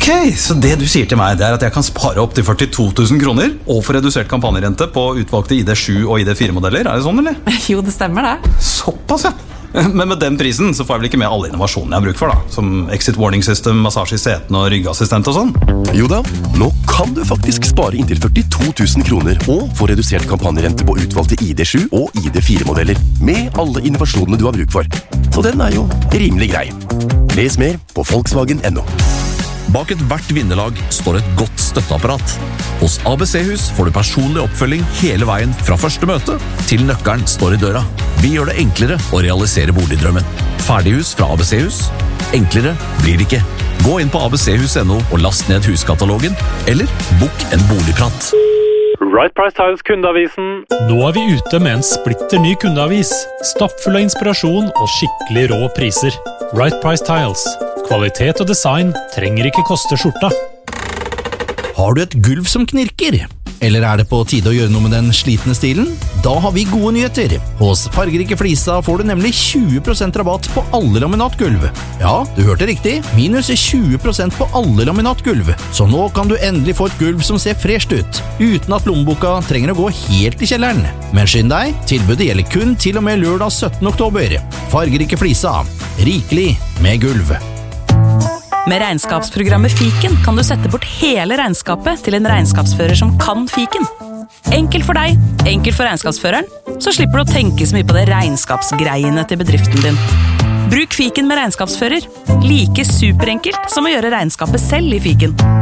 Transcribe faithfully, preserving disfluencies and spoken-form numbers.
Ok, så det du sier til meg, det er at jeg kan spare opp til førtito tusen kroner og få redusert kampanjerente på utvalgte I D sju og I D fire modeller, er det sånn, eller? Jo, det stemmer det. Såpass, ja. Men med den prisen så får jeg vel ikke med alle innovasjonene jeg har bruk for da, som exit warning system, massasje I setene og ryggassistent og sånn? Jo da, nå kan du faktisk spare inntil førtito tusen kroner og få redusert kampanjerente på utvalgte I D sju og I D fire modeller med alle innovasjonene du har bruk for. Så den er jo rimelig grei. Les mer på Volkswagen punktum no. Bak et hvert vinnerlag står et godt støtteapparat. Hos A B C-hus får du personlig oppfølging hele veien fra første møte til nøkkelen står I døra. Vi gjør det enklere å realisere boligdrømmen. Ferdighus fra A B C-hus. Enklere blir det ikke. Gå inn på A B C hus punktum no og last ned huskatalogen, eller bok en boligprat. Right Price Tiles kundeavisen. Nå er vi ute med en splitter ny kundeavis. Stappfull av inspirasjon og skikkelig rå priser. Right Price Tiles. Kvalitet og design trenger ikke koste skjorta. Har du et gulv som knirker? Eller er det på tide å gjøre noe med den slitne stilen? Da har vi gode nyheter. Hos Fargerike Flisa får du nemlig tjue prosent rabatt på alle laminatgulv. Ja, du hørte riktig. Minus tjue prosent på alle laminatgulv. Så nå kan du endelig få et gulv som ser fresht ut, uten at lommeboka trenger å gå helt I kjelleren. Men skynd deg, tilbudet gjelder kun til og med lørdag syttende oktober. Fargerike Flisa. Rikelig med gulv. Med regnskapsprogrammet Fiken kan du sette bort hele regnskapet til en regnskapsfører som kan Fiken. Enkelt for deg, enkelt for regnskapsføreren, så slipper du å tenke så mye på det regnskapsgreiene til bedriften din. Bruk Fiken med regnskapsfører. Like superenkelt som å gjøre regnskapet selv I Fiken.